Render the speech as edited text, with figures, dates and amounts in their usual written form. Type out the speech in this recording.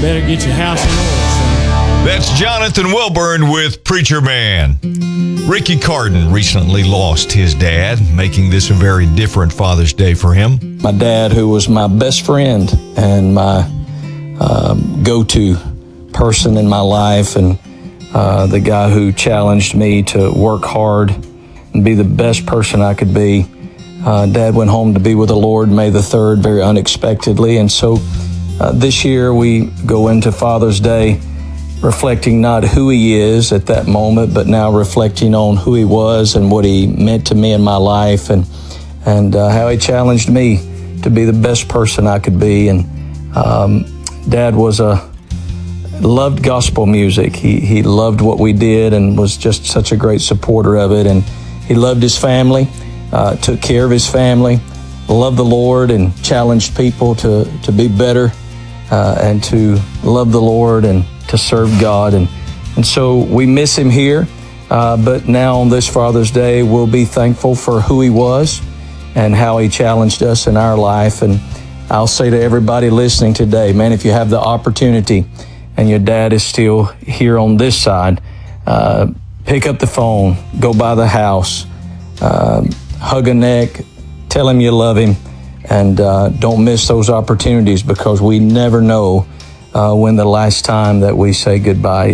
better get your house in order, son. That's Jonathan Wilburn with Preacher Man. Ricky Carden recently lost his dad, making this a very different Father's Day for him. My dad, who was my best friend and my go-to person in my life, and the guy who challenged me to work hard and be the best person I could be. Dad went home to be with the Lord May the 3rd, very unexpectedly. And so this year we go into Father's Day reflecting not who he is at that moment, but now reflecting on who he was and what he meant to me in my life, and how he challenged me to be the best person I could be. And Dad loved gospel music. He loved what we did and was just such a great supporter of it. And he loved his family, took care of his family, loved the Lord, and challenged people to be better and to love the Lord and to serve God. And so we miss him here, but now on this Father's Day, we'll be thankful for who he was and how he challenged us in our life. And I'll say to everybody listening today, man, if you have the opportunity and your dad is still here on this side, pick up the phone, go by the house, hug a neck, tell him you love him, and don't miss those opportunities, because we never know when the last time that we say goodbye